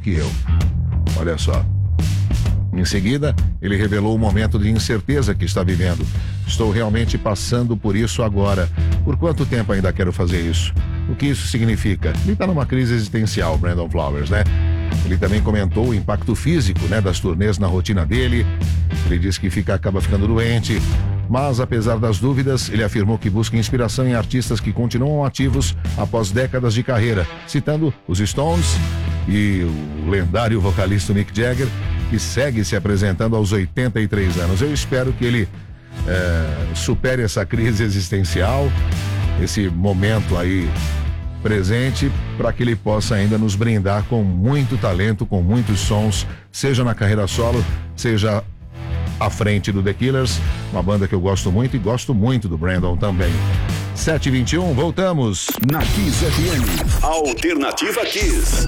que eu. Olha só. Em seguida, ele revelou o momento de incerteza que está vivendo. Estou realmente passando por isso agora. Por quanto tempo ainda quero fazer isso? O que isso significa? Ele está numa crise existencial, Brandon Flowers, né? Ele também comentou o impacto físico, né, das turnês na rotina dele. Ele disse que acaba ficando doente. Mas, apesar das dúvidas, ele afirmou que busca inspiração em artistas que continuam ativos após décadas de carreira, citando os Stones e o lendário vocalista Mick Jagger, que segue se apresentando aos 83 anos. Eu espero que ele supere essa crise existencial, esse momento aí presente, para que ele possa ainda nos brindar com muito talento, com muitos sons, seja na carreira solo, seja à frente do The Killers, uma banda que eu gosto muito e gosto muito do Brandon também. 7h21, voltamos na Kiss FM. Alternativa Kiss.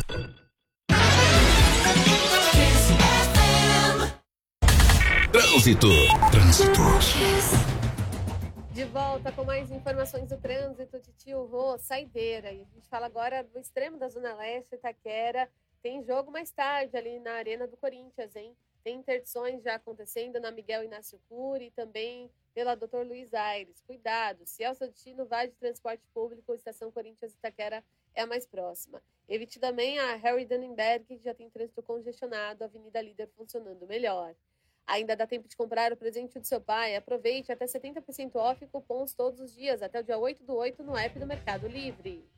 Trânsito. De volta com mais informações do trânsito de Tio Rô, saideira. E a gente fala agora do extremo da Zona Leste, Itaquera. Tem jogo mais tarde ali na Arena do Corinthians, hein? Tem interdições já acontecendo na Miguel Inácio Cury e também pela Dr. Luiz Aires. Cuidado, se é o seu destino, vai de transporte público, Estação Corinthians Itaquera é a mais próxima. Evite também a Harry Dannenberg, que já tem trânsito congestionado, Avenida Líder funcionando melhor. Ainda dá tempo de comprar o presente do seu pai. Aproveite até 70% off e cupons todos os dias, até o dia 8/8 no app do Mercado Livre.